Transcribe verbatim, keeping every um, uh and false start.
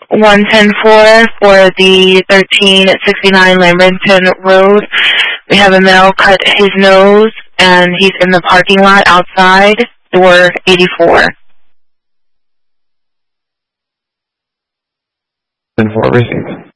one ten four for the thirteen sixty-nine Lambington Road. We have a male cut his nose, and he's in the parking lot outside, door eighty-four. ten four received.